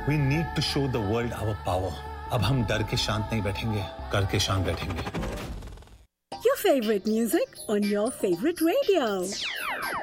We need to show the world our power. अब हम डर के शांत नहीं बैठेंगे, करके शांत बैठेंगे. Your favorite music on your favorite radio.